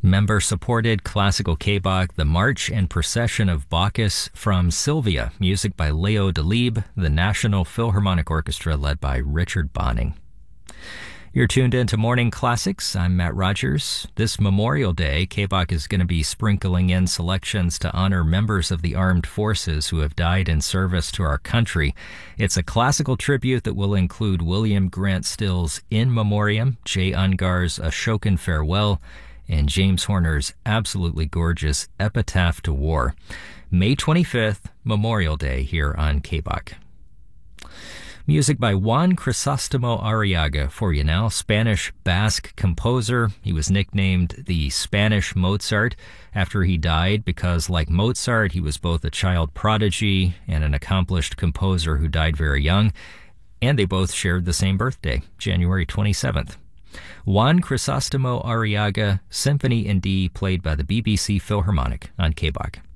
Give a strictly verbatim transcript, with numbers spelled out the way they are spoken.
Member-supported classical K-Bach, The March and Procession of Bacchus from Sylvia, music by Leo Delibes, the National Philharmonic Orchestra led by Richard Bonning. You're tuned into Morning Classics. I'm Matt Rogers. This Memorial Day, K-Bach is going to be sprinkling in selections to honor members of the armed forces who have died in service to our country. It's a classical tribute that will include William Grant Still's In Memoriam, Jay Ungar's Ashokan Farewell, and James Horner's absolutely gorgeous Epitaph to War. May twenty-fifth, Memorial Day here on K-Bach. Music by Juan Crisostomo Arriaga for you now, Spanish Basque composer. He was nicknamed the Spanish Mozart after he died because, like Mozart, he was both a child prodigy and an accomplished composer who died very young, and they both shared the same birthday, January twenty-seventh. Juan Crisostomo Arriaga, Symphony in D, played by the B B C Philharmonic on K-Bach.